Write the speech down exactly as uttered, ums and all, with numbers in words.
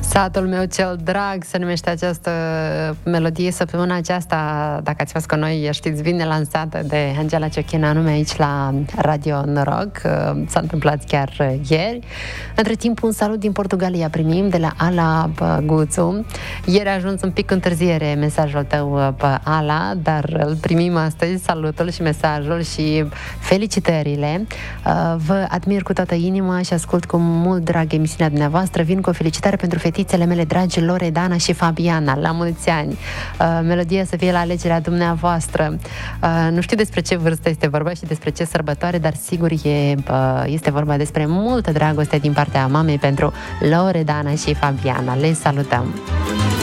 Satul meu cel drag se numește această melodie. Săptămâna aceasta, dacă ați fost cu noi, știți, vine lansată de Angela Ciochin, anume aici la Radio Noroc. S-a întâmplat chiar ieri. Între timp, un salut din Portugalia primim de la Ala Guțu. Ieri a ajuns un pic cu întârziere mesajul tău, Ala, dar îl primim astăzi, salutul și mesajul și felicitările. Vă admir cu toată inima și ascult cu mult drag emisiunea dumneavoastră. Vin cu o felicitare pentru fetițele mele dragi, Loredana și Fabiana, la mulți ani. Uh, melodia să fie la alegerea dumneavoastră. Uh, nu știu despre ce vârstă este vorba și despre ce sărbătoare, dar sigur e, uh, este vorba despre multă dragoste din partea mamei pentru Loredana și Fabiana. Le salutăm!